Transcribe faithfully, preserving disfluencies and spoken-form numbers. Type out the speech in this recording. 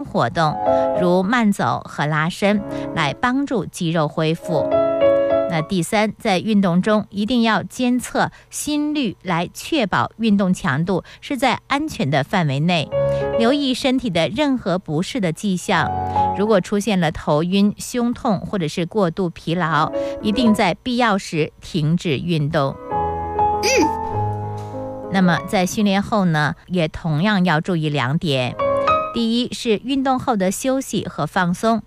活动，如慢走和拉伸，来帮助肌肉恢复。那第三，在运动中一定要监测心率，来确保运动强度是在安全的范围内，留意身体的任何不适的迹象。如果出现了头晕、胸痛或者是过度疲劳，一定在必要时停止运动。嗯。那么在训练后呢，也同样要注意两点。第一是运动后的休息和放松，